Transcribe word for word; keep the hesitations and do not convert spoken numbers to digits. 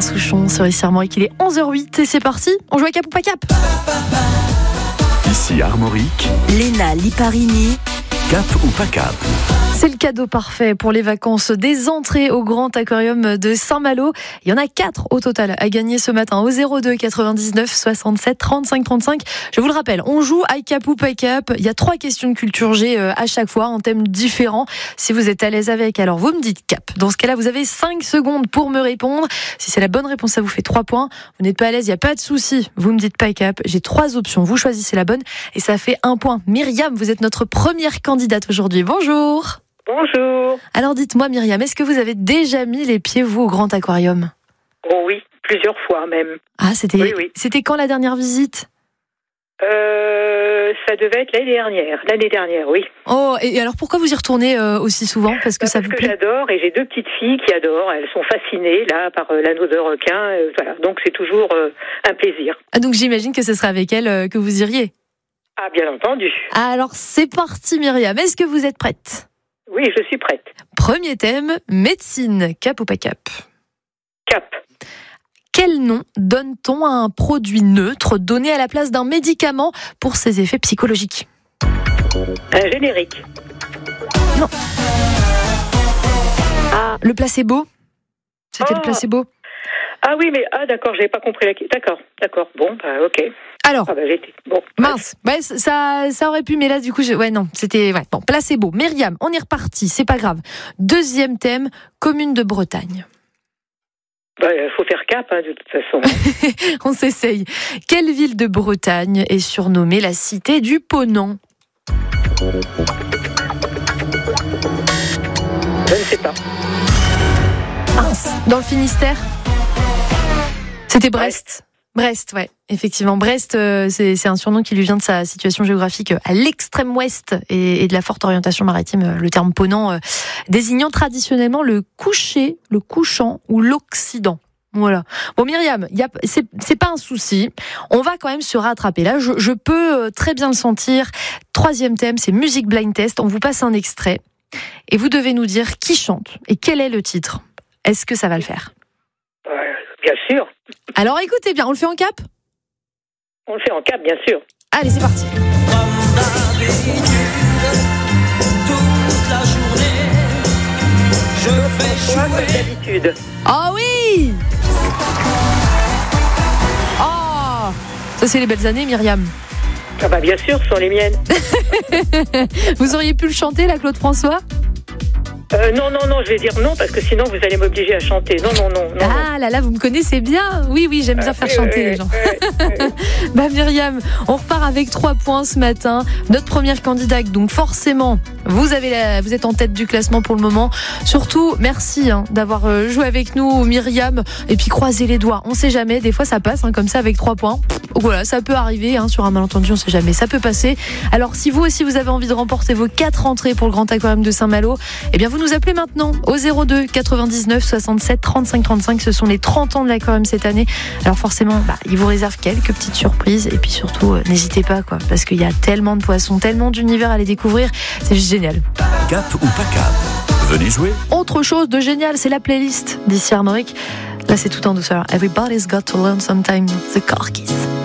Souchon sur Ici Armorique. Il est onze heures huit et c'est parti. On joue à Cap ou pas Cap? Ici Armorique. Léna Liparini. Cap ou pas Cap? C'est le cadeau parfait pour les vacances des entrées au Grand Aquarium de Saint-Malo. Il y en a quatre au total à gagner ce matin au zéro deux quatre-vingt-dix-neuf soixante-sept trente-cinq trente-cinq. Je vous le rappelle, on joue à Cap ou pas Cap. Il y a trois questions de culture G à chaque fois en thèmes différents. Si vous êtes à l'aise avec, alors vous me dites Cap. Dans ce cas-là, vous avez cinq secondes pour me répondre. Si c'est la bonne réponse, ça vous fait trois points. Vous n'êtes pas à l'aise, il n'y a pas de souci. Vous me dites pas Cap. J'ai trois options. Vous choisissez la bonne et ça fait un point. Myriam, vous êtes notre première candidate aujourd'hui. Bonjour. Bonjour. Alors dites-moi Myriam, est-ce que vous avez déjà mis les pieds vous au Grand Aquarium? Oh oui, plusieurs fois même. Ah, c'était oui, oui. C'était quand la dernière visite? Euh, ça devait être l'année dernière. L'année dernière, oui. Oh, et alors pourquoi vous y retournez euh, aussi souvent? Parce que bah, ça parce vous que plaît? j'adore et j'ai deux petites filles qui adorent. Elles sont fascinées là par euh, l'anneau de requin. Euh, voilà, donc c'est toujours euh, un plaisir. Ah, donc j'imagine que ce serait avec elles euh, que vous iriez. Ah, bien entendu. Alors c'est parti Myriam, est-ce que vous êtes prête? Oui, je suis prête. Premier thème, médecine, Cap ou pas Cap? Cap. Quel nom donne-t-on à un produit neutre donné à la place d'un médicament pour ses effets psychologiques? Un générique. Non. Ah, le placebo? C'était oh. le placebo? Ah oui, mais ah d'accord, j'avais pas compris la. D'accord, d'accord. Bon, bah ok. Alors, ah bah, j'étais... bon, mince, ouais, ça, ça aurait pu, mais là, du coup, je... ouais, non, c'était, ouais, bon, placebo. Myriam, on est reparti, c'est pas grave. Deuxième thème, commune de Bretagne. Bah, faut faire Cap, hein, de toute façon. On s'essaye. Quelle ville de Bretagne est surnommée la cité du Ponant? Je ne sais pas. Mince. Dans le Finistère? C'était Brest. Brest, ouais, effectivement. Brest, euh, c'est, c'est un surnom qui lui vient de sa situation géographique à l'extrême ouest et, et de la forte orientation maritime. Le terme Ponant euh, désignant traditionnellement le coucher, le couchant ou l'Occident. Voilà. Bon Myriam, y a, c'est, c'est pas un souci. On va quand même se rattraper. Là, je, je peux très bien le sentir. Troisième thème, c'est musique blind test. On vous passe un extrait et vous devez nous dire qui chante et quel est le titre. Est-ce que ça va le faire? Bien sûr. Alors écoutez bien, on le fait en Cap? On le fait en Cap, bien sûr. Allez, c'est parti. Comme d'habitude, toute la journée, je fais Moi, jouer. comme d'habitude. Oh oui! Oh! Ça, c'est les belles années, Myriam. Ah bah bien sûr, ce sont les miennes. Vous auriez pu le chanter, là, Claude François? Euh, non, non, non, je vais dire non, parce que sinon vous allez m'obliger à chanter. Non, non, non. non Ah là là, vous me connaissez bien. Oui, oui, j'aime bien ah, faire oui, chanter oui, les gens. Oui, oui. Bah Myriam, on repart avec trois points ce matin. Notre première candidate, donc forcément, vous avez la, vous êtes en tête du classement pour le moment. Surtout, merci hein, d'avoir joué avec nous, Myriam. Et puis croisez les doigts. On sait jamais. Des fois, ça passe hein, comme ça avec trois points. Voilà, ça peut arriver hein, sur un malentendu. On sait jamais. Ça peut passer. Alors, si vous aussi vous avez envie de remporter vos quatre entrées pour le Grand Aquarium de Saint-Malo, eh bien vous nous appelez maintenant au zéro deux quatre-vingt-dix-neuf soixante-sept trente-cinq trente-cinq. Ce sont les trente ans de l'aquarium cette année. Alors forcément, bah, ils vous réservent quelques petites surprises. Et puis surtout, euh, n'hésitez pas, quoi, parce qu'il y a tellement de poissons, tellement d'univers à les découvrir. C'est juste génial. Cap ou pas Cap? Venez jouer. Autre chose de génial, c'est la playlist d'Ici Armorique. Là, c'est tout en douceur. Everybody's got to learn sometime. The Corgis.